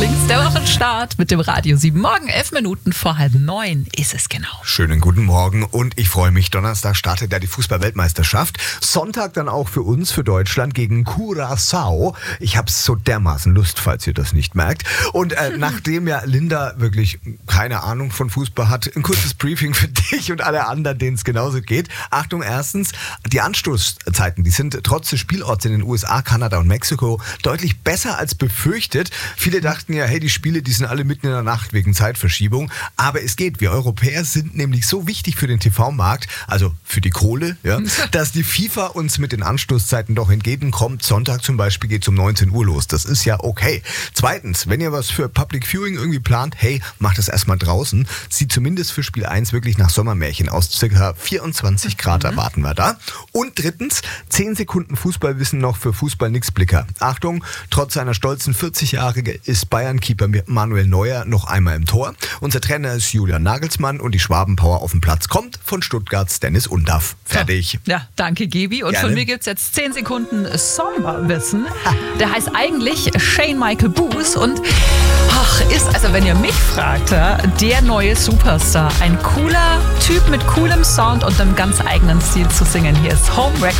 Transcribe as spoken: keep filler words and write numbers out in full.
Lieblings der Wochenstart mit dem Radio sieben. Morgen elf Minuten vor halb neun ist es genau. Schönen guten Morgen und ich freue mich, Donnerstag startet ja die Fußball-Weltmeisterschaft. Sonntag dann auch für uns, für Deutschland gegen Curaçao. Ich habe so dermaßen Lust, falls ihr das nicht merkt. Und äh, nachdem ja Linda wirklich keine Ahnung von Fußball hat, ein kurzes Briefing für dich und alle anderen, denen es genauso geht. Achtung, erstens, die Anstoßzeiten, die sind trotz des Spielorts in den U S A, Kanada und Mexiko deutlich besser als befürchtet. Viele dachten ja, hey, die Spiele, die sind alle mitten in der Nacht wegen Zeitverschiebung. Aber es geht. Wir Europäer sind nämlich so wichtig für den T V-Markt, also für die Kohle, ja, dass die FIFA uns mit den Anstoßzeiten doch entgegenkommt. Sonntag zum Beispiel geht es um neunzehn Uhr los. Das ist ja okay. Zweitens, wenn ihr was für Public Viewing irgendwie plant, hey, macht das erstmal draußen. Sieht zumindest für Spiel eins wirklich nach Sommermärchen aus. Circa vierundzwanzig Grad erwarten wir da. Und drittens, zehn Sekunden Fußballwissen noch für Fußball-Nix-Blicker. Achtung, trotz seiner stolzen vierzig Jahre ist Bayern-Keeper Manuel Neuer noch einmal im Tor. Unser Trainer ist Julian Nagelsmann und die Schwabenpower auf den Platz kommt von Stuttgarts Dennis Undaff. Fertig. So. Ja, danke Gebi. Und Gerne. Von mir gibt es jetzt zehn Sekunden Sommerwissen. Der heißt eigentlich Shane Michael Boos und ach, ist, also wenn ihr mich fragt, ja, der neue Superstar. Ein cooler Typ mit coolem Sound und einem ganz eigenen Stil zu singen. Hier ist Home Record.